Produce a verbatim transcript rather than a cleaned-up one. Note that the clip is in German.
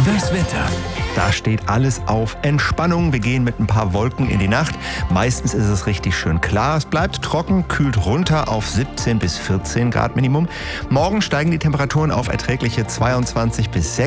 Das Wetter. Da steht alles auf Entspannung. Wir gehen mit ein paar Wolken in die Nacht. Meistens ist es richtig schön klar. Es bleibt trocken, kühlt runter auf siebzehn bis vierzehn Grad Minimum. Morgen steigen die Temperaturen auf erträgliche zweiundzwanzig bis